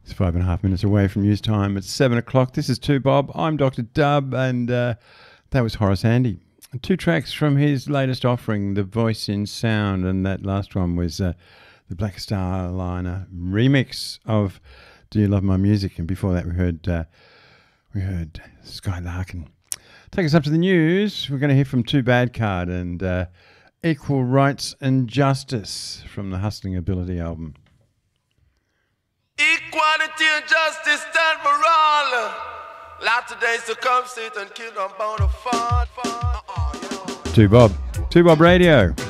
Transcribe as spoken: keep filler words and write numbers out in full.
It's five and a half minutes away from news time. It's seven o'clock. This is Two Bob. I'm Doctor Dub, and uh, that was Horace Andy. Two tracks from his latest offering, The Voice in Sound, and that last one was uh, the Black Starliner remix of Do You Love My Music? And before that, we heard uh, we heard Sky Larkin. Take us up to the news. We're going to hear from Too Bad Card and uh, Equal Rights and Justice from the Hustling Ability album. Equality and justice stand for all. Lots of days to come sit and kill them bound to fall. Two Bob. Two Bob Radio.